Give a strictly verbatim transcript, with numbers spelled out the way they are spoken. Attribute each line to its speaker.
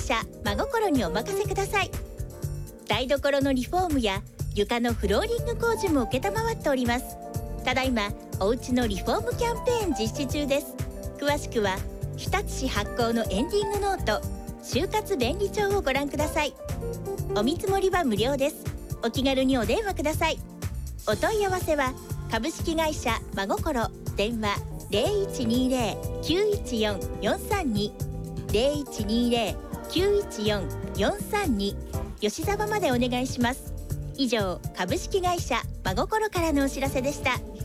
Speaker 1: 社真心にお任せください。台所のリフォームや床のフローリング工事も承っております。ただいまおうちのリフォームキャンペーン実施中です。詳しくは日立市発行のエンディングノート就活便利帳をご覧ください。お見積もりは無料です。お気軽にお電話ください。お問い合わせは株式会社真心電話 ゼロいちにゼロ きゅういちよん よんさんに ゼロいちにゼロ きゅういちよん よんさんに 吉沢までお願いします。以上、株式会社真心からのお知らせでした。